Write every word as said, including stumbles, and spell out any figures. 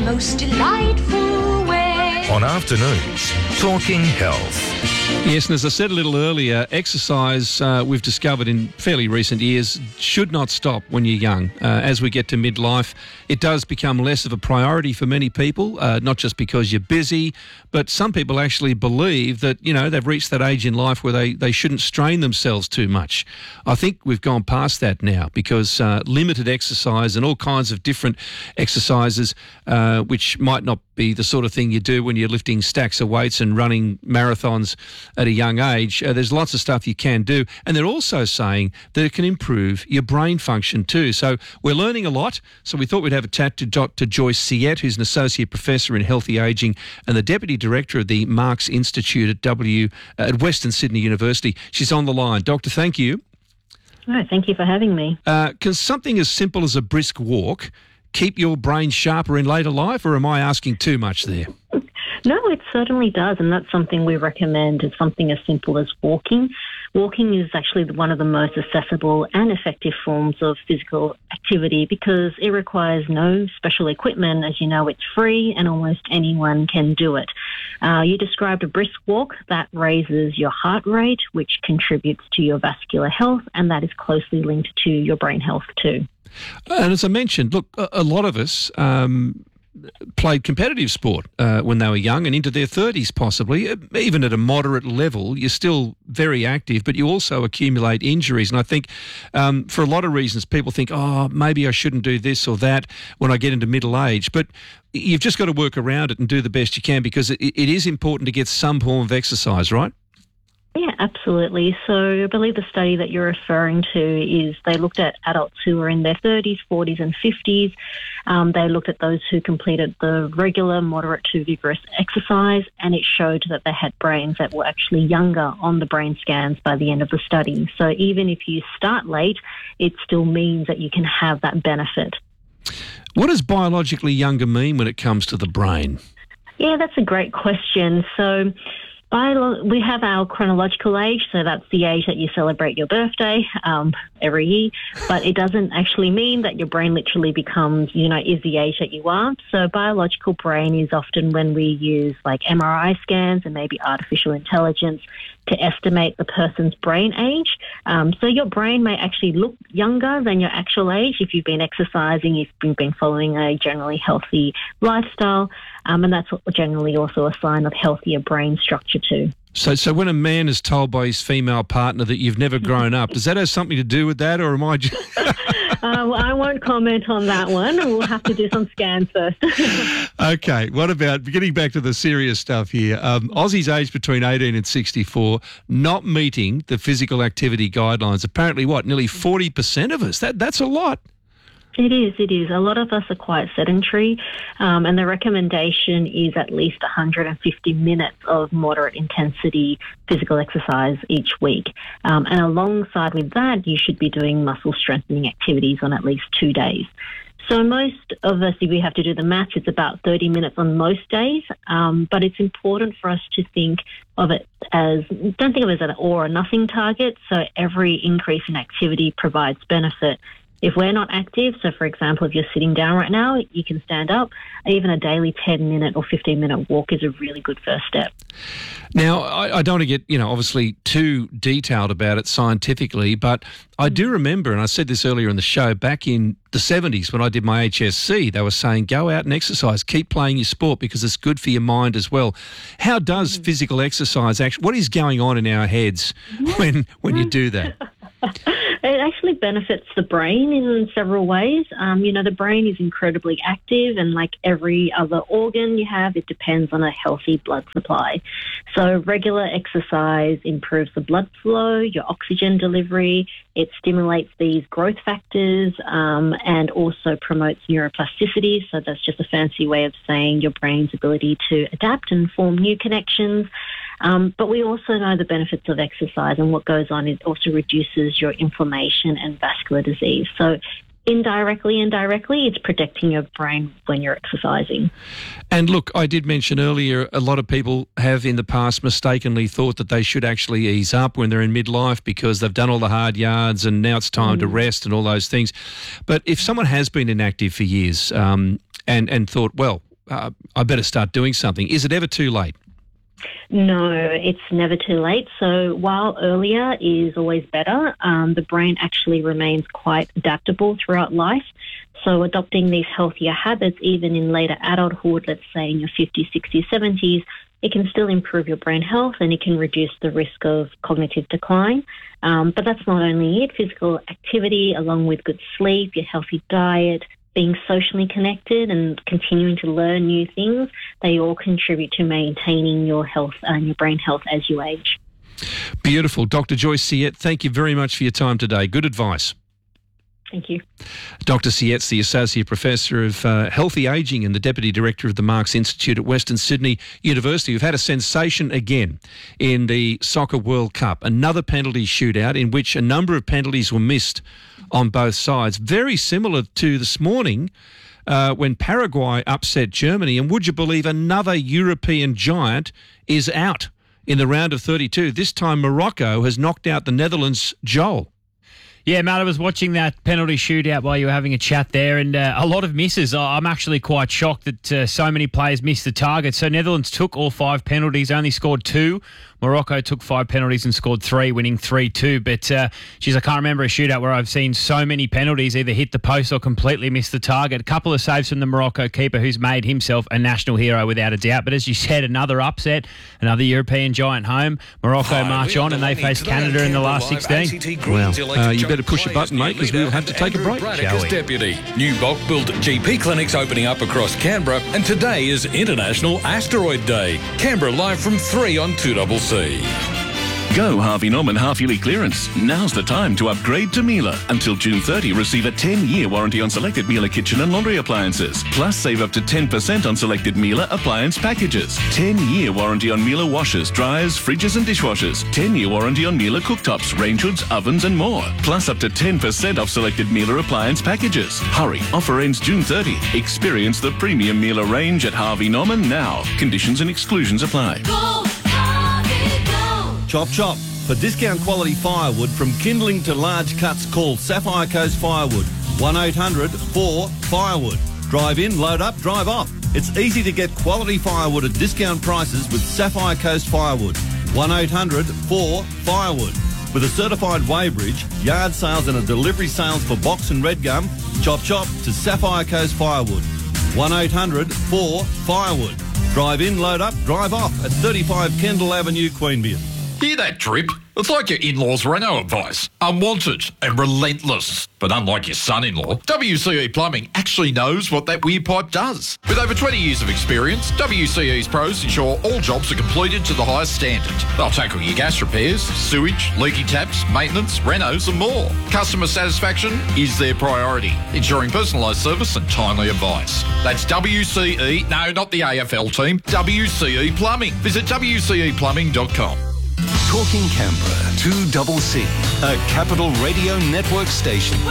most delightful way. On Afternoons, Talking Health. Yes, and as I said a little earlier, exercise, uh, we've discovered in fairly recent years, should not stop when you're young. Uh, as we get to midlife, it does become less of a priority for many people, uh, not just because you're busy, but some people actually believe that, you know, they've reached that age in life where they, they shouldn't strain themselves too much. I think we've gone past that now because uh, limited exercise and all kinds of different exercises, uh, which might not be the sort of thing you do when you're lifting stacks of weights and running marathons at a young age. Uh, there's lots of stuff you can do. And they're also saying that it can improve your brain function too. So we're learning a lot. So we thought we'd have a chat to Doctor Joyce Siet, who's an Associate Professor in Healthy Ageing and the Deputy Director of the Marks Institute at W uh, at Western Sydney University. She's on the line. Doctor, thank you. Oh, thank you for having me. Uh, can something as simple as a brisk walk keep your brain sharper in later life, or am I asking too much there? No, it certainly does, and that's something we recommend. It's something as simple as walking. Walking is actually one of the most accessible and effective forms of physical activity because it requires no special equipment. As you know, it's free and almost anyone can do it. Uh, you described a brisk walk that raises your heart rate, which contributes to your vascular health, and that is closely linked to your brain health too. And as I mentioned, look, a, a lot of us um, played competitive sport uh, when they were young and into their thirties possibly. Even at a moderate level, you're still very active, but you also accumulate injuries. And I think um, for a lot of reasons, people think, oh, maybe I shouldn't do this or that when I get into middle age. But you've just got to work around it and do the best you can because it, it is important to get some form of exercise, right? Yeah, absolutely. So I believe the study that you're referring to is they looked at adults who were in their thirties, forties and fifties. Um, they looked at those who completed the regular, moderate to vigorous exercise, and it showed that they had brains that were actually younger on the brain scans by the end of the study. So even if you start late, it still means that you can have that benefit. What does biologically younger mean when it comes to the brain? Yeah, that's a great question. So Bio- we have our chronological age, so that's the age that you celebrate your birthday um, every year, but it doesn't actually mean that your brain literally becomes, you know, is the age that you are. So biological brain is often when we use like M R I scans and maybe artificial intelligence to estimate the person's brain age. Um, so your brain may actually look younger than your actual age if you've been exercising, if you've been following a generally healthy lifestyle, um, and that's generally also a sign of healthier brain structure too. So so when a man is told by his female partner that you've never grown up, does that have something to do with that, or am I just... uh, well, I won't comment on that one. We'll have to do some scans first. Okay, what about, getting back to the serious stuff here, um, Aussies aged between eighteen and sixty-four not meeting the physical activity guidelines. Apparently, what, nearly forty percent of us? That That's a lot. It is, it is. A lot of us are quite sedentary, um, and the recommendation is at least one hundred fifty minutes of moderate intensity physical exercise each week. Um, and alongside with that, you should be doing muscle strengthening activities on at least two days. So most of us, if we have to do the maths, it's about thirty minutes on most days, um, but it's important for us to think of it as, don't think of it as an or or nothing target. So every increase in activity provides benefit. If we're not active, so for example, if you're sitting down right now, you can stand up. Even a daily ten-minute or fifteen-minute walk is a really good first step. Now, I, I don't want to get, you know, obviously too detailed about it scientifically, but I do remember, and I said this earlier in the show, back in the seventies when I did my H S C, they were saying go out and exercise, keep playing your sport because it's good for your mind as well. How does physical exercise actually, what is going on in our heads when when you do that? It actually benefits the brain in several ways. Um, you know, the brain is incredibly active, and like every other organ you have, it depends on a healthy blood supply. So regular exercise improves the blood flow, your oxygen delivery, it stimulates these growth factors, um, and also promotes neuroplasticity. So that's just a fancy way of saying your brain's ability to adapt and form new connections. Um, but we also know the benefits of exercise, and what goes on, it also reduces your inflammation and vascular disease. So indirectly and directly, it's protecting your brain when you're exercising. And look, I did mention earlier, a lot of people have in the past mistakenly thought that they should actually ease up when they're in midlife because they've done all the hard yards and now it's time mm. to rest and all those things. But if someone has been inactive for years um, and, and thought, well, uh, I better start doing something. Is it ever too late? No, it's never too late. So while earlier is always better, um, the brain actually remains quite adaptable throughout life. So adopting these healthier habits, even in later adulthood, let's say in your fifties, sixties, seventies, it can still improve your brain health and it can reduce the risk of cognitive decline. Um, but that's not only it. Physical activity, along with good sleep, your healthy diet, being socially connected and continuing to learn new things, they all contribute to maintaining your health and your brain health as you age. Beautiful. Doctor Joyce Siet, thank you very much for your time today. Good advice. Thank you. Doctor Siet's the Associate Professor of uh, Healthy Ageing and the Deputy Director of the Marks Institute at Western Sydney University. We've had a sensation again in the Soccer World Cup. Another penalty shootout in which a number of penalties were missed on both sides. Very similar to this morning uh, when Paraguay upset Germany. And would you believe another European giant is out in the round of thirty-two? This time Morocco has knocked out the Netherlands' Joel. Yeah, Matt, I was watching that penalty shootout while you were having a chat there, and uh, a lot of misses. I'm actually quite shocked that uh, so many players missed the target. So Netherlands took all five penalties, only scored two. Morocco took five penalties and scored three, winning three two. But, uh, geez, I can't remember a shootout where I've seen so many penalties either hit the post or completely miss the target. A couple of saves from the Morocco keeper, who's made himself a national hero without a doubt. But as you said, another upset, another European giant home. Morocco Hi, march on and they face Canada in the last sixteen. Well, uh, you better push a button, mate, because we'll have to take a break, shall we? Deputy. New bulk build G P clinics opening up across Canberra, and today is International Asteroid Day. Canberra live from three on two C C. Go Harvey Norman half-yearly clearance. Now's the time to upgrade to Miele. Until June thirtieth, receive a ten-year warranty on selected Miele kitchen and laundry appliances. Plus, save up to ten percent on selected Miele appliance packages. ten-year warranty on Miele washers, dryers, fridges and dishwashers. ten-year warranty on Miele cooktops, range hoods, ovens and more. Plus, up to ten percent off selected Miele appliance packages. Hurry, offer ends June thirtieth. Experience the premium Miele range at Harvey Norman now. Conditions and exclusions apply. Go, Harvey, go! Chop Chop. For discount quality firewood from kindling to large cuts, call Sapphire Coast Firewood. one eight hundred four firewood. Drive in, load up, drive off. It's easy to get quality firewood at discount prices with Sapphire Coast Firewood. one eight hundred four firewood. With a certified weighbridge, yard sales and a delivery sales for box and red gum, Chop Chop to Sapphire Coast Firewood. one eight hundred four firewood. Drive in, load up, drive off at thirty-five Kendall Avenue, Queanbeyan. Hear that drip? It's like your in-laws' reno advice. Unwanted and relentless. But unlike your son-in-law, W C E Plumbing actually knows what that weird pipe does. With over twenty years of experience, W C E's pros ensure all jobs are completed to the highest standard. They'll tackle your gas repairs, sewage, leaky taps, maintenance, renos and more. Customer satisfaction is their priority, ensuring personalised service and timely advice. That's W C E, no, not the A F L team, W C E Plumbing. Visit W C E plumbing dot com. Talking Canberra, two C C, a Capital Radio Network station.